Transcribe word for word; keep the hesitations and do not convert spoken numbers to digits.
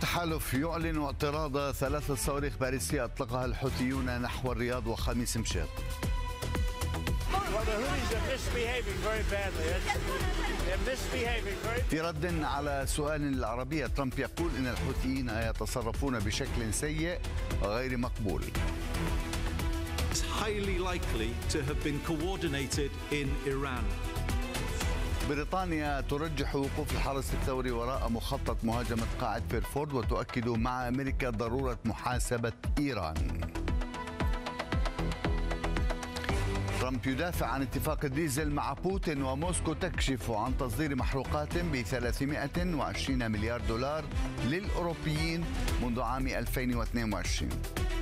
التحالف يعلن اعتراض ثلاث صواريخ باريسية أطلقها الحوثيون نحو الرياض وخميس مشيط. في رد على سؤال العربية، ترامب يقول إن الحوثيين يتصرفون بشكل سيء غير مقبول. It's highly likely to have been coordinated in Iran. بريطانيا ترجح وقوف الحرس الثوري وراء مخطط مهاجمة قاعة بيرفورد وتؤكد مع أمريكا ضرورة محاسبة إيران. ترامب يدافع عن اتفاق الديزل مع بوتين، وموسكو تكشف عن تصدير محروقات ب ثلاثمائة وعشرين مليار دولار للأوروبيين منذ عام ألفين واثنين وعشرين.